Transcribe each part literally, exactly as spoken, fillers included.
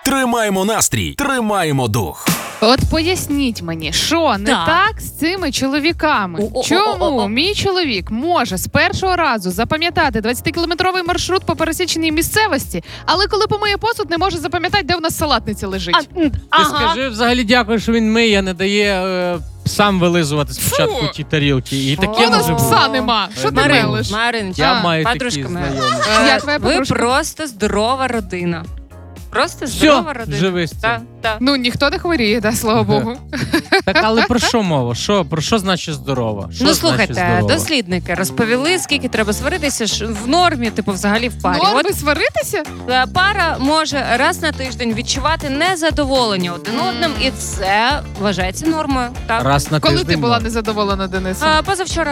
Тримаємо настрій, тримаємо дух. От поясніть мені, що не Так. так з цими чоловіками? О-о-о-о-о. Чому мій чоловік може з першого разу запам'ятати двадцятикілометровий маршрут по пересіченій місцевості, але коли помиє посуд, не може запам'ятати, де у нас салатниця лежить? А, м, Ти ага. скажи взагалі дякую, що він миє, не дає е, сам вилизувати спочатку Фу. ті тарілки. І О, таке У нас може бути. пса нема. Що ти Марин, мелиш? Мариночка, Я А, маю такі подружка моя. знайомі. Я Е, твоя Ви подружка. просто здорова родина. Просто здорова Все, родина. живи з цим. Так, так. Ну, ніхто не хворіє, да, слава Богу. Так, але про що мова? Що, про що значить здорова? Що Ну, значить слухайте, здорова? дослідники розповіли, скільки треба сваритися ж в нормі, типу, взагалі в парі. Норми От сваритися? е, пара може раз на тиждень відчувати незадоволення один одним, і це вважається нормою. Так. Раз на Коли тиждень. ти була можна. незадоволена, Денисом? А, позавчора.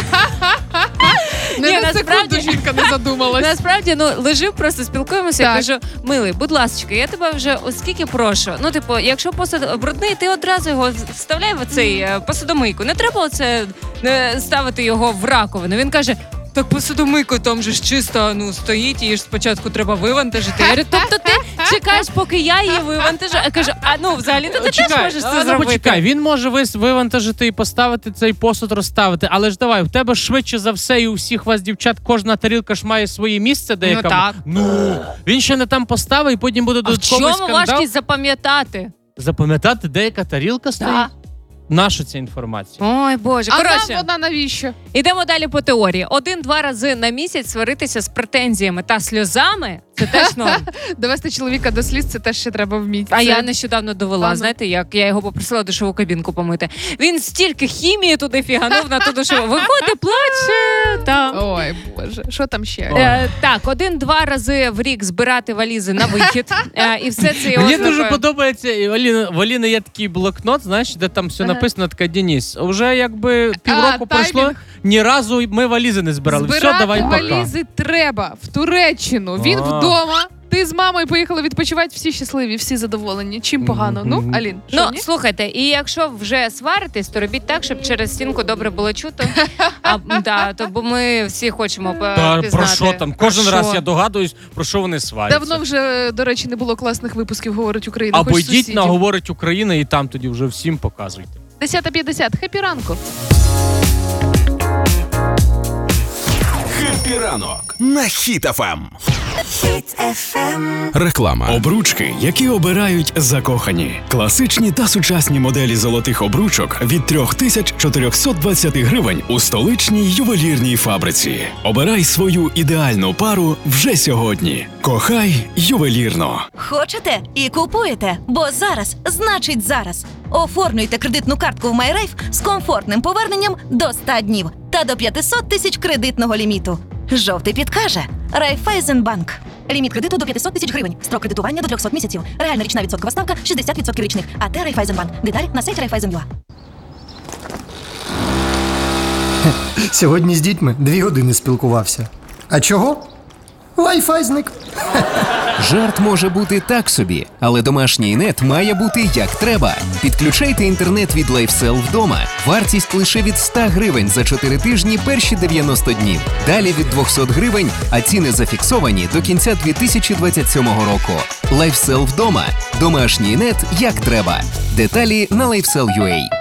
Не Ні, на секунду насправді- жінка не задумалась. Насправді, ну, лежив, просто спілкуємося, я Так. кажу, милий, будь ласка, я тебе вже оскільки прошу. Ну, типу, якщо посуд брудний, ти одразу його вставляй в цей е, посудомийку. Не треба оце е, ставити його в раковину. Він каже, так посудомийку там же ж чисто, ну, стоїть, її ж спочатку треба вивантажити. Я говорю, тобто ти чекаєш, поки я її вивантажу? Я кажу, а ну, взагалі, то ти теж можеш а, це ну, зробити. почекай, він може вис- вивантажити і поставити цей посуд, розставити, але ж давай, в тебе швидше за все і у всіх вас, дівчат, кожна тарілка ж має своє місце, де Ну, яка... так. Ну, він ще не там поставив, і потім буде А в додатковий чому скандал. важкість запам'ятати? Запам'ятати, де яка тарілка стоїть? Так. Наша ця інформація? Ой, Боже. А Коротше, нам вона навіщо? ідемо далі по теорії. Один-два рази на місяць сваритися з претензіями та сльозами – це теж норм. Довести чоловіка до сліз, це теж ще треба вміти. А Це- я нещодавно довела, Ладно. знаєте, як я його попросила душову кабінку помити. Він стільки хімії туди фіганув на ту душову. Виходить, плаче. Та. Ой, Боже, що там ще? О. Е, так, один-два рази в рік збирати валізи на вихід. Е, і все це його Мені знакою. дуже подобається, і в Аліни, в Аліни є такий блокнот, знаєш, де там все Ага. написано, така, Деніс, вже якби півроку А, пройшло, таймінг. ні разу ми валізи не збирали. Збирати Все, давай пока. валізи треба в Туреччину. Він А. вдома. Ти з мамою поїхали відпочивати, всі щасливі, всі задоволені. Чим погано? Ну, Мгм. Алін, що, Ну, ні? слухайте, і якщо вже сваритесь, то робіть так, щоб через стінку добре було чути. А, да, то, бо ми всі хочемо Та пізнати. про що там? Кожен Про раз що? я догадуюсь, про що вони сваряться. Давно вже, до речі, не було класних випусків «Говорить Україна». Або хоч йдіть сусідів. на «Говорить Україна» і там тоді вже всім показуйте. десята п'ятдесят. Хеппі ранку. Хеппі ранок на Хіт еф ем. Реклама. Обручки, які обирають закохані. Класичні та сучасні моделі золотих обручок від три тисячі чотириста двадцять гривень у столичній ювелірній фабриці. Обирай свою ідеальну пару вже сьогодні. Кохай ювелірно. Хочете і купуєте, бо зараз значить зараз. Оформлюйте кредитну картку в MyRafe з комфортним поверненням до ста днів та до п'ятсот тисяч кредитного ліміту. Жовтий підкаже Райфайзенбанк. Ліміт кредиту до п'ятсот тисяч гривень. Строк кредитування до триста місяців. Реальна річна відсоткова ставка шістдесят відсотків річних. АТ Райфайзенбанк. Деталі на сайті Райфайзен.ua. Сьогодні з дітьми дві години спілкувався. А чого? Wi-Fi зник. Жарт може бути так собі, але домашній нет має бути як треба. Підключайте інтернет від LifeSell вдома. Вартість лише від ста гривень за чотири тижні перші дев'яносто днів. Далі від двісті гривень, а ціни зафіксовані до кінця дві тисячі двадцять сьомого року. LifeSell вдома. Домашній нет як треба. Деталі на LifeSell.ua.